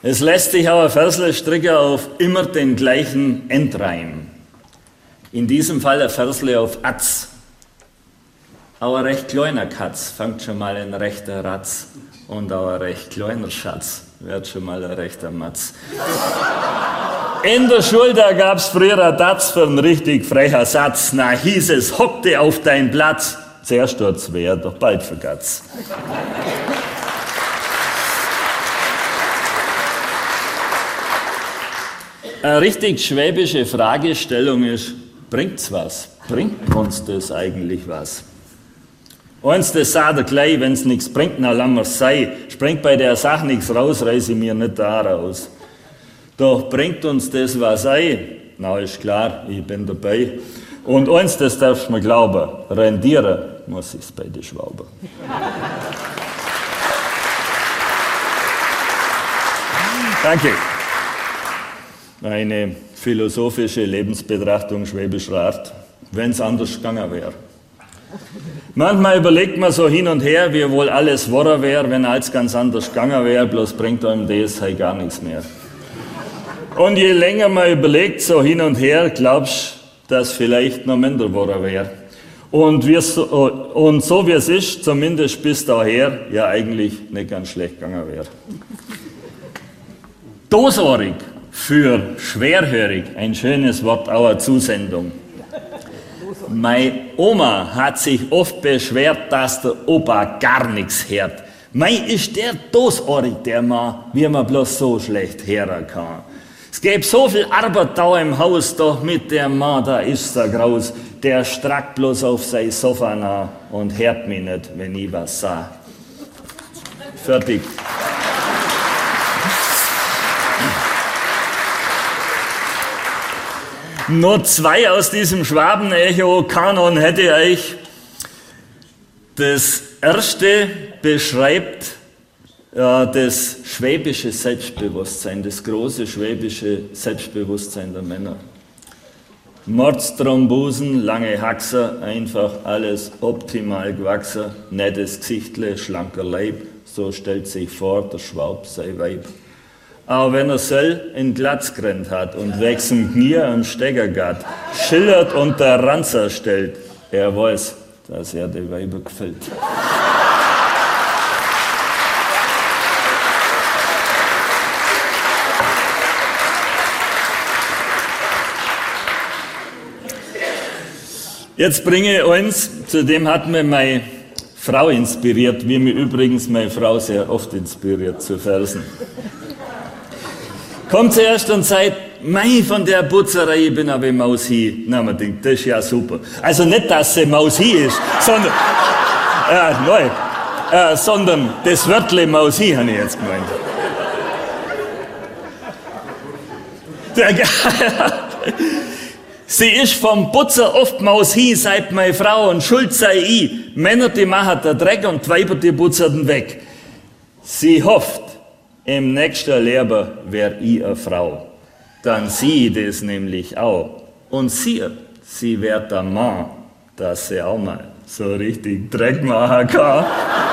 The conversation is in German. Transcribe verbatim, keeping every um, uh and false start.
Es lässt sich auch ein Versle stricken auf immer den gleichen Endreim. In diesem Fall ein Versle auf Atz. Auch ein recht kleiner Katz fängt schon mal ein rechter Ratz. Und auch ein recht kleiner Schatz wird schon mal ein rechter Matz. In der Schule, da gab's früher ein Datz für einen richtig frecher Satz. Na hieß es, hockte auf dein Platz. Zuerst tut's weh, doch bald vergat's. Eine richtig schwäbische Fragestellung ist, bringt's was? Bringt uns das eigentlich was? Eins, das sagt er gleich, wenn's nichts bringt, na lass mir's sei. Springt bei der Sache nichts raus, reiß ich mir nicht da raus. Doch bringt uns das was ein? Na, ist klar, ich bin dabei. Und eins, das darfst du mir glauben, rendieren muss ich's bei den Schwauben. Danke. Eine philosophische Lebensbetrachtung schwäbischer Art, wenn's anders gegangen wäre. Manchmal überlegt man so hin und her, wie wohl alles wahr wäre, wenn alles ganz anders gegangen wäre, bloß bringt einem das halt gar nichts mehr. Und je länger man überlegt, so hin und her, glaubst du, dass vielleicht noch minder wahr wäre. Und, so, und so wie es ist, zumindest bis daher, ja eigentlich nicht ganz schlecht gegangen wäre. Dosohrig für schwerhörig, ein schönes Wort, auch eine Zusendung. Meine Oma hat sich oft beschwert, dass der Opa gar nichts hört. Mei ist der dosohrig, der Mann, wie man bloß so schlecht hören kann. Es gäbe so viel Arbeit da im Haus, doch mit der Mann, da ist er graus. Der strackt bloß auf sein Sofa nach und hört mich nicht, wenn ich was sag. Fertig. Nur zwei aus diesem Schwaben-Echo-Kanon hätte ich. Das erste beschreibt ja, das schwäbische Selbstbewusstsein, das große schwäbische Selbstbewusstsein der Männer. Mordsthrombosen, lange Haxer, einfach alles optimal gewachsen, nettes Gesichtle, schlanker Leib, so stellt sich vor, der Schwab sei Weib. Aber wenn er soll in Glatzgrennt hat und wechseln Knie am Stecker geht, schillert und der Ranzer stellt, er weiß, dass er die Weiber gefällt. Jetzt bringe ich eins, zu dem hat mir meine Frau inspiriert, wie mir übrigens meine Frau sehr oft inspiriert zu Versen. Kommt zuerst und sagt, mei, von der Putzerei, ich bin aber Maus hi. Na, man denkt, das ist ja super. Also nicht, dass sie Maus hi ist, sondern, äh, nein, äh, sondern das Wörtle Maus hi, habe ich jetzt gemeint. Der, sie ist vom Putzer oft Maus hi, sagt meine Frau, und schuld sei ich. Männer, die machen der Dreck und die Weiber, die putzerten weg. Sie hofft, im nächsten Leben wär ich eine Frau. Dann sieh ich das nämlich auch. Und sie, sie wird der Mann, dass sie auch mal so richtig Dreck machen kann.